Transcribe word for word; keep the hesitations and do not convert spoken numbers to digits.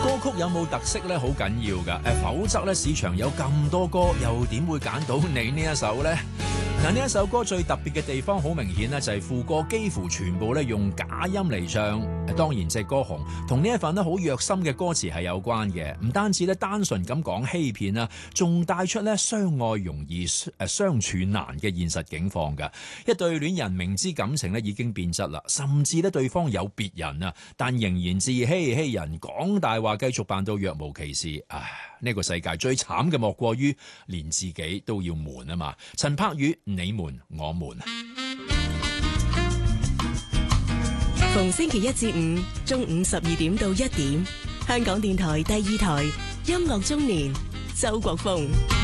歌曲有冇特色咧，好緊要㗎。誒，否則咧市場有咁多歌，又點會揀到你呢一首呢？嗱，呢一首歌最特別嘅地方，好明顯咧，就係副歌幾乎全部咧用假音嚟唱。當然，隻歌紅同呢一份咧好虐心嘅歌詞係有關嘅，唔單止咧單純咁講欺騙啦，仲帶出咧相愛容易誒相處難嘅現實境況㗎。一對戀人明知感情咧已經變質啦，甚至咧對方有別人啊，但仍然自欺欺人，講大話，繼續扮到若無其事。唉，呢個世界最慘嘅莫過於連自己都要瞞啊嘛。陳柏宇，你瞞我瞞。 逢星期一至五中午十二點到一點，香港電台第二台音樂中年，周國峰。